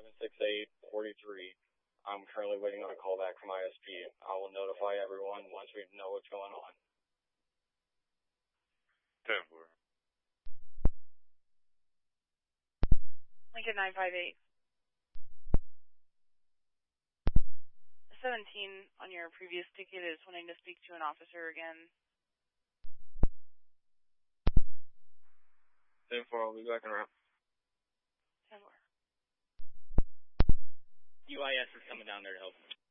76843. I'm currently waiting on a call back from ISP. I will notify everyone once we know what's going on. 10-4. Lincoln 958. 17 on your previous ticket is wanting to speak to an officer again. 10-4, I'll be back in route. 10-4. UIS is coming down there to help.